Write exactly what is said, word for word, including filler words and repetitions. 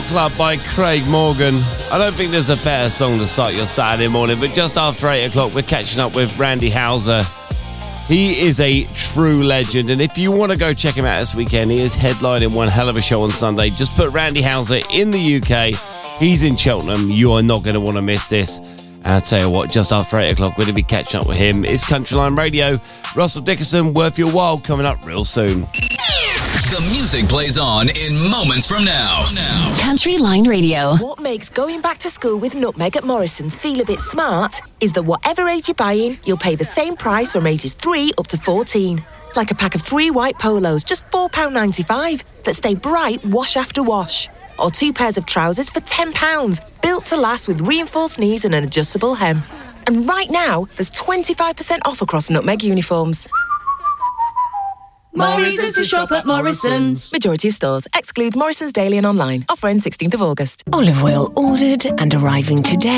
Club by Craig Morgan. I don't think there's a better song to start your Saturday morning, but just after eight o'clock, we're catching up with Randy Houser. He is a true legend, and if you want to go check him out this weekend, he is headlining one hell of a show on Sunday. Just put Randy Houser in the U K. He's in Cheltenham. You are not going to want to miss this. And I'll tell you what, just after eight o'clock, we're going to be catching up with him. It's Countryline Radio. Russell Dickerson, Worth Your While, coming up real soon. The music plays on in moments from now. now. Countryline Radio. What makes going back to school with Nutmeg at Morrison's feel a bit smart is that whatever age you're buying, you'll pay the same price from ages three up to fourteen. Like a pack of three white polos, just four pounds ninety-five, that stay bright wash after wash. Or two pairs of trousers for ten pounds, built to last with reinforced knees and an adjustable hem. And right now, there's twenty-five percent off across Nutmeg uniforms. More reasons to shop at Morrison's. Majority of stores. Excludes Morrison's Daily and online. Offer ends sixteenth of August. Olive oil ordered and arriving today.